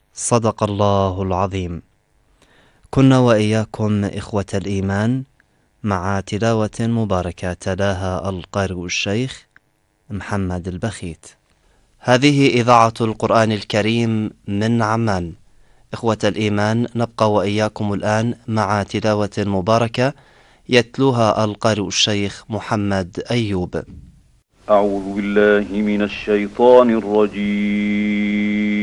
صدق الله العظيم. كنا وإياكم إخوة الإيمان مع تلاوة مباركة تلاها القارئ الشيخ محمد البخيت. هذه إذاعة القرآن الكريم من عمان. إخوة الإيمان، نبقى وإياكم الآن مع تلاوة مباركة يتلوها القارئ الشيخ محمد أيوب. أعوذ بالله من الشيطان الرجيم.